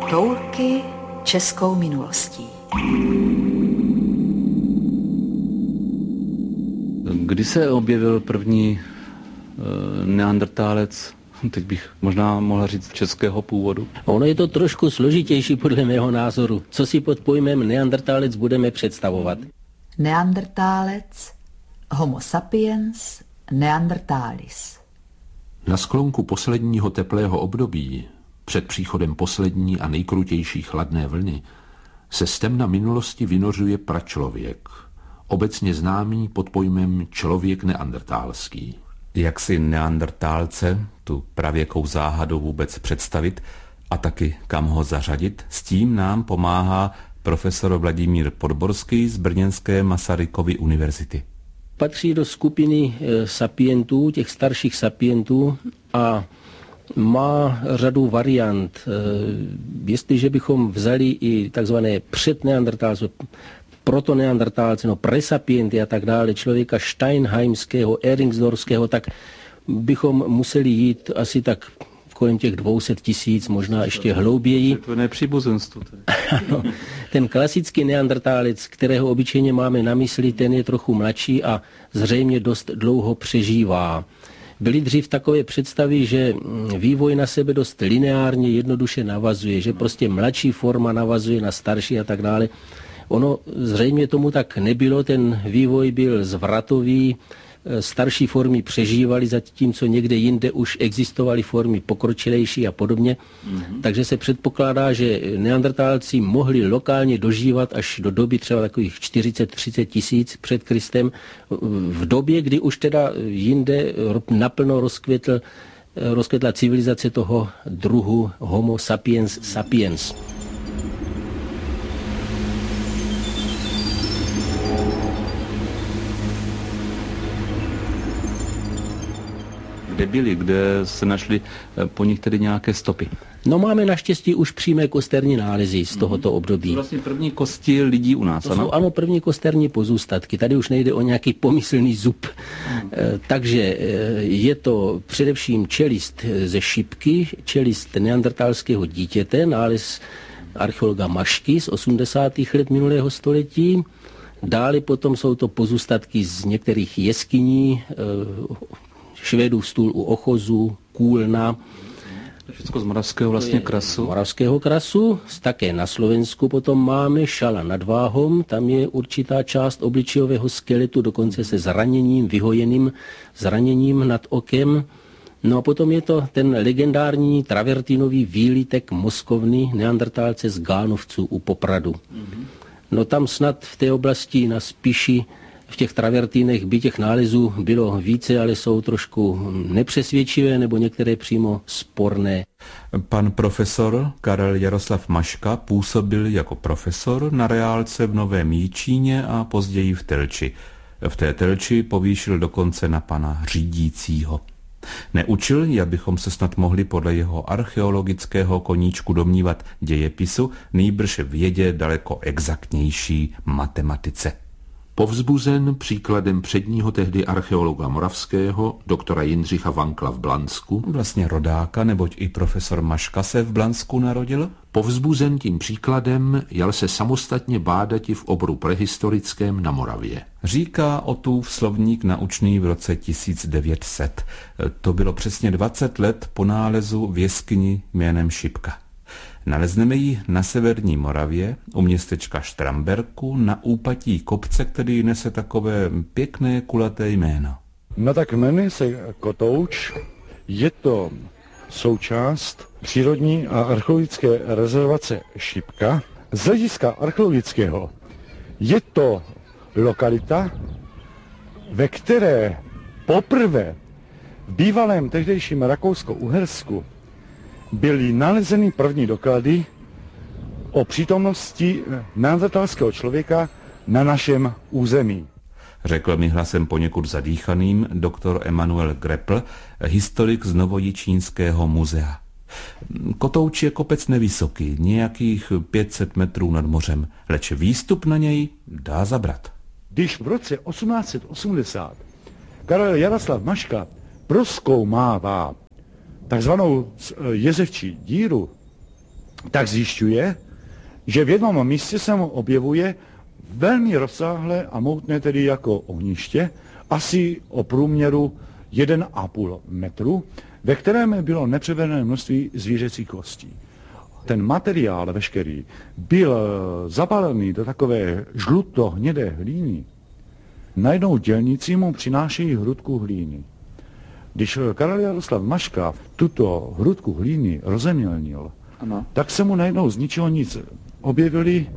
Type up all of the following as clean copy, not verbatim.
Proulky českou minulostí. Kdy se objevil první neandertálec, teď bych možná mohla říct českého původu? Ono je to trošku složitější podle mého názoru. Co si pod pojmem neandertálec budeme představovat? Neandertálec, homo sapiens, neanderthalis. Na sklonku posledního teplého období, před příchodem poslední a nejkrutější chladné vlny, se z temna minulosti vynořuje pračlověk, obecně známý pod pojmem člověk neandertálský. Jak si neandertálce, tu pravěkou záhadu vůbec představit a taky kam ho zařadit, s tím nám pomáhá profesor Vladimír Podborský z brněnské Masarykovy univerzity. Patří do skupiny sapientů, těch starších sapientů a má řadu variant. Jestliže bychom vzali i takzvané předneandertálce, protoneandertálce, presapienty a tak dále, člověka steinheimského, eringsdorfského, tak bychom museli jít asi tak kolem těch 200 000, možná ještě hlouběji. To je nepříbuzenstvo. Ano, ten klasický neandertálec, kterého obyčejně máme na mysli, ten je trochu mladší a zřejmě dost dlouho přežívá. Byly dřív takové představy, že vývoj na sebe dost lineárně jednoduše navazuje, že prostě mladší forma navazuje na starší a tak dále. Ono zřejmě tomu tak nebylo, ten vývoj byl zvratový, starší formy přežívaly, zatímco někde jinde už existovaly formy pokročilejší a podobně. Takže se předpokládá, že neandertálci mohli lokálně dožívat až do doby třeba takových 40-30 tisíc před Kristem, v době, kdy už teda jinde naplno rozkvětla civilizace toho druhu Homo sapiens sapiens. Kde byli, kde se našly po nich tedy nějaké stopy? No máme naštěstí už přímé kosterní nálezy z tohoto období. To vlastně první kosti lidí u nás, to jsou, ano, první kosterní pozůstatky. Tady už nejde o nějaký pomyslný zub. Takže je to především čelist ze šipky, čelist neandertalského dítěte, nález archeologa Mašky z 80. let minulého století. Dále potom jsou to pozůstatky z některých jeskyní, Švédův stůl u Ochozu, Kůlna. Všechno z moravského vlastně krasu. Moravského krasu. Také na Slovensku potom máme Šala nad Váhom. Tam je určitá část obličejového skeletu, dokonce se zraněním, vyhojeným zraněním nad okem. No a potom je to ten legendární travertinový výlitek mozkovny neandertálce z Gánovců u Popradu. No tam snad v té oblasti na Spiši v těch travertínech by těch nálezů bylo více, ale jsou trošku nepřesvědčivé nebo některé přímo sporné. Pan profesor Karel Jaroslav Maška působil jako profesor na reálce v Novém Jičíně a později v Telči. V té Telči povýšil dokonce na pana řídícího. Neučil, jak bychom se snad mohli podle jeho archeologického koníčku domnívat dějepisu, nýbrž vědě daleko exaktnější matematice. Povzbuzen příkladem předního tehdy archeologa moravského, doktora Jindřicha Vankla v Blansku, vlastně rodáka, neboť i profesor Maška se v Blansku narodil, povzbuzen tím příkladem jal se samostatně bádati v oboru prehistorickém na Moravě. Říká Ottův slovník naučný v roce 1900. To bylo přesně 20 let po nálezu v jeskyni jménem Šipka. Nalezneme ji na severní Moravě, u městečka Štramberku, na úpatí kopce, který nese takové pěkné kulaté jméno. No tak jmenuje se Kotouč, je to součást přírodní a archeologické rezervace Šipka. Z hlediska archeologického je to lokalita, ve které poprvé v bývalém tehdejším Rakousko-Uhersku byly nalezeny první doklady o přítomnosti neandertalského člověka na našem území. Řekl mi hlasem poněkud zadýchaným doktor Emanuel Grepl, historik z Novojičínského muzea. Kotouč je kopec nevysoký, nějakých 500 metrů nad mořem, leč výstup na něj dá zabrat. Když v roce 1880 Karel Jaroslav Maška prozkoumává takzvanou jezevčí díru tak zjišťuje, že v jednom místě se mu objevuje velmi rozsáhlé a mohutné, tedy jako ohniště, asi o průměru 1,5 metru, ve kterém bylo nepřeberné množství zvířecích kostí. Ten materiál veškerý byl zabalený do takové žluto-hnědé hlíny. Najednou dělníci mu přinášejí hrudku hlíny. Když Karel Jaroslav Maška tuto hrudku hlíny rozemělnil, tak se mu najednou z ničeho nic objevily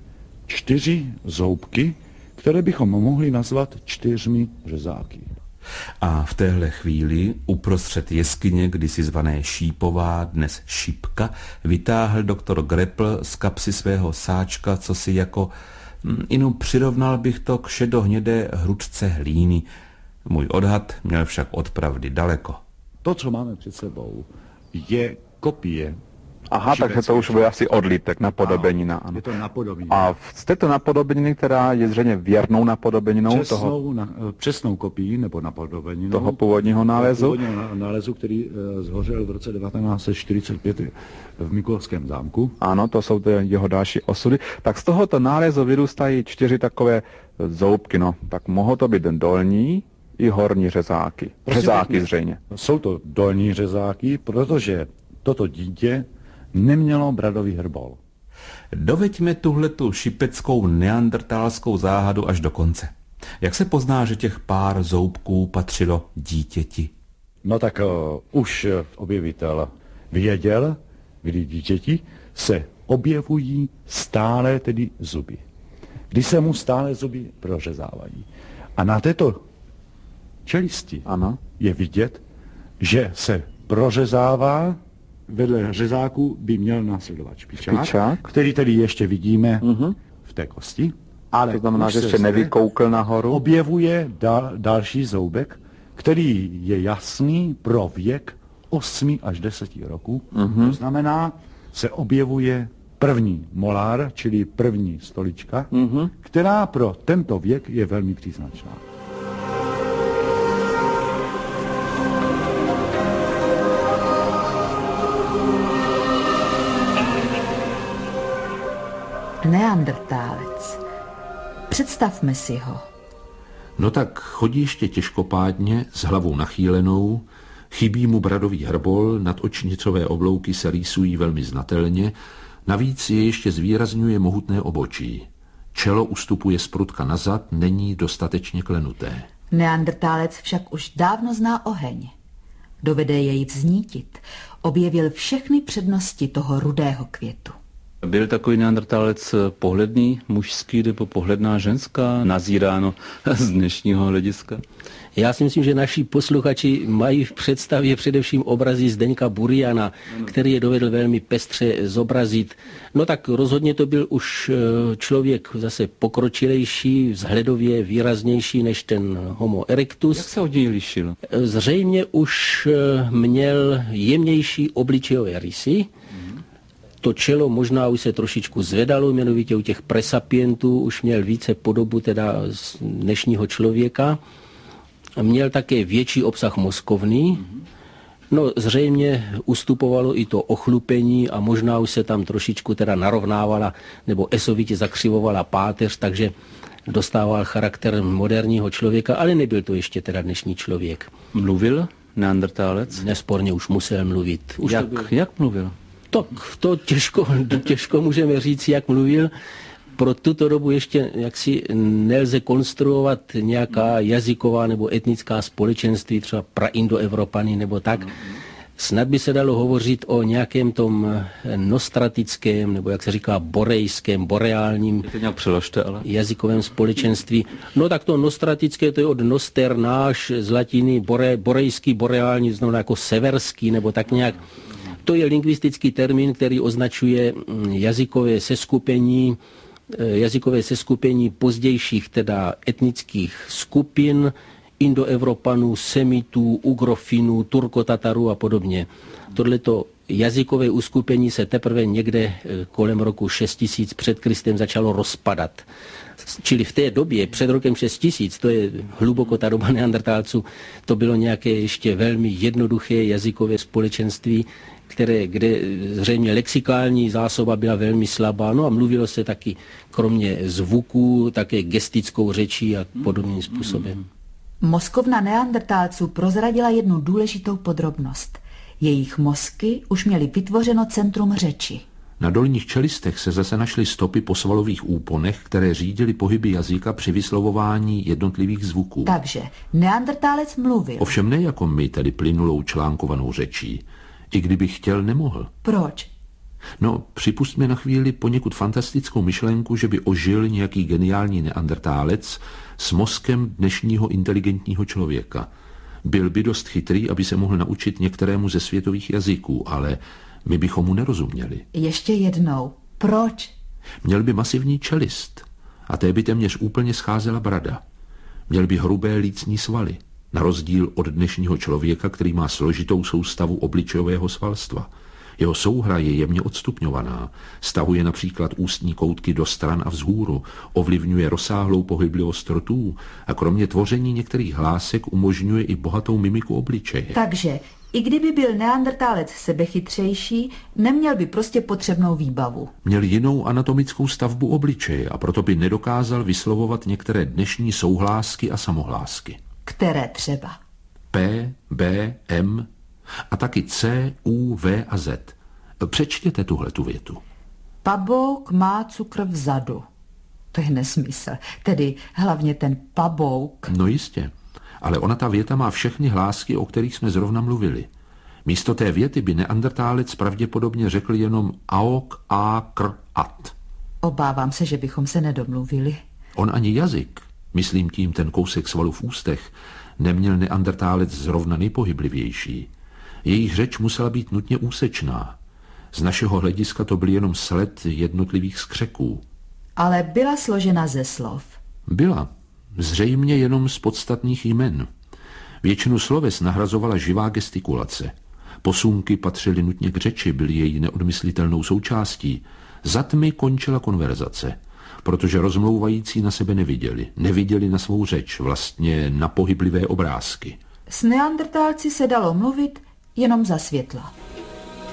4 zoubky, které bychom mohli nazvat 4 řezáky. A v téhle chvíli uprostřed jeskyně, kdysi zvané Šípová, dnes Šipka, vytáhl doktor Grepl z kapsy svého sáčka, co si jako, přirovnal bych to k šedohnědé hrudce hlíny. Můj odhad měl však od pravdy daleko. To, co máme před sebou, je kopie. Aha, takže to už bude asi odlitek, napodobenina. Ano, je to napodobenina. A z této napodobeniny, která je zřejmě věrnou napodobeninou přesnou kopií nebo napodobeninou toho původního nálezu, který zhořel v roce 1945 v Mikulovském zámku. Ano, to jsou jeho další osudy. Tak z tohoto nálezu vyrůstají 4 takové zoubky, tak mohou to být dolní i horní řezáky. Řezáky zřejmě. Jsou to dolní řezáky, protože toto dítě nemělo bradový hrbol. Doveďme tuhletu šipeckou neandertálskou záhadu až do konce. Jak se pozná, že těch pár zoubků patřilo dítěti? No tak už objevitel věděl, kdy dítěti se objevují stále tedy zuby. Kdy se mu stále zuby prořezávají. A na této čelisti je vidět, že se prořezává. Vedle řezáku by měl následovat špičák, který tedy ještě vidíme v té kosti. Ale to znamená, že ještě nevykoukl nahoru. Objevuje další zoubek, který je jasný pro věk 8 až 10 roků. To znamená, se objevuje první molár, čili první stolička, která pro tento věk je velmi příznačná. Neandertálec. Představme si ho. No tak chodí ještě těžkopádně, s hlavou nachýlenou, chybí mu bradový hrbol, nadočnicové oblouky se rýsují velmi znatelně, navíc je ještě zvýrazňuje mohutné obočí. Čelo ustupuje zprudka nazad, není dostatečně klenuté. Neandertálec však už dávno zná oheň. Dovede jej vznítit. Objevil všechny přednosti toho rudého květu. Byl takový neandertálec pohledný mužský nebo pohledná ženská, nazíráno z dnešního hlediska? Já si myslím, že naši posluchači mají v představě především obrazy Zdeňka Buriana, který je dovedl velmi pestře zobrazit. No tak rozhodně to byl už člověk zase pokročilejší, vzhledově výraznější než ten Homo erectus. Jak se od něj lišil? Zřejmě už měl jemnější obličejové rysy. To čelo možná už se trošičku zvedalo, jmenovitě u těch presapientů už měl více podobu teda z dnešního člověka. Měl také větší obsah mozkovný. No zřejmě ustupovalo i to ochlupení a možná už se tam trošičku teda narovnávala nebo esovitě zakřivovala páteř, takže dostával charakter moderního člověka, ale nebyl to ještě teda dnešní člověk. Mluvil neandertálec? Nesporně už musel mluvit. Jak mluvil? To těžko můžeme říct, jak mluvil. Pro tuto dobu ještě jaksi nelze konstruovat nějaká jazyková nebo etnická společenství, třeba praindoevropany nebo tak. Snad by se dalo hovořit o nějakém tom nostratickém, nebo jak se říká, borejském, boreálním jazykovém společenství. No tak to nostratické, to je od noster náš, z latiny borejský, boreální, znamená jako severský, nebo tak nějak. To je lingvistický termín, který označuje jazykové seskupení pozdějších teda etnických skupin, Indoevropanů, Semitů, Ugrofinů, Turkotatarů a podobně. Tohleto jazykové uskupení se teprve někde kolem roku 6000 před Kristem začalo rozpadat. Čili v té době, před rokem 6000, to je hluboko ta doba neandertálců, to bylo nějaké ještě velmi jednoduché jazykové společenství, kde zřejmě lexikální zásoba byla velmi slabá. No a mluvilo se taky kromě zvuků také gestickou řečí a podobným způsobem. Mozkovna neandertálců prozradila jednu důležitou podrobnost. Jejich mozky už měly vytvořeno centrum řeči. Na dolních čelistech se zase našly stopy po svalových úponech, které řídily pohyby jazyka při vyslovování jednotlivých zvuků. Takže neandertálec mluvil. Ovšem ne jako my, tedy plynulou článkovanou řečí. I kdyby chtěl, nemohl. Proč? No, připustme na chvíli poněkud fantastickou myšlenku, že by ožil nějaký geniální neandertálec s mozkem dnešního inteligentního člověka. Byl by dost chytrý, aby se mohl naučit některému ze světových jazyků, ale my bychom mu nerozuměli. Ještě jednou. Proč? Měl by masivní čelist a té by téměř úplně scházela brada. Měl by hrubé lícní svaly, na rozdíl od dnešního člověka, který má složitou soustavu obličejového svalstva. Jeho souhra je jemně odstupňovaná, stahuje například ústní koutky do stran a vzhůru, ovlivňuje rozsáhlou pohyblivost rtů a kromě tvoření některých hlásek umožňuje i bohatou mimiku obličeje. Takže i kdyby byl neandertálec sebechytřejší, neměl by prostě potřebnou výbavu. Měl jinou anatomickou stavbu obličeje a proto by nedokázal vyslovovat některé dnešní souhlásky a samohlásky. Které třeba? P, B, M a taky C, U, V a Z. Přečtěte tuhletu větu. Pabouk má cukr vzadu. To je nesmysl. Tedy hlavně ten pabouk. No jistě. Ale ona ta věta má všechny hlásky, o kterých jsme zrovna mluvili. Místo té věty by neandertálec pravděpodobně řekl jenom aok, a, kr, at. Obávám se, že bychom se nedomluvili. On ani jazyk, myslím tím ten kousek svalu v ústech, neměl neandertálec zrovna nejpohyblivější. Jejich řeč musela být nutně úsečná. Z našeho hlediska to byl jenom sled jednotlivých skřeků. Ale byla složena ze slov. Byla. Zřejmě jenom z podstatných jmen. Většinu sloves nahrazovala živá gestikulace. Posunky patřily nutně k řeči, byly její neodmyslitelnou součástí. Za tmy končila konverzace, protože rozmlouvající na sebe neviděli. Neviděli na svou řeč, vlastně na pohyblivé obrázky. S neandertálci se dalo mluvit jenom za světla.